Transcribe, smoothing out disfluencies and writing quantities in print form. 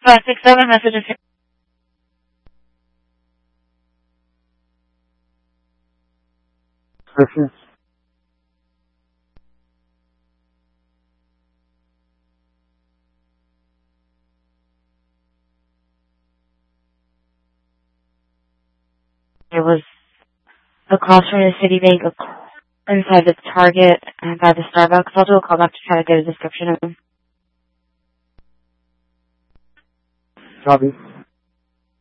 567 messages. Descriptions. There was across from the Citibank, inside the Target, and by the Starbucks. I'll do a call back to try to get a description of them. Copy.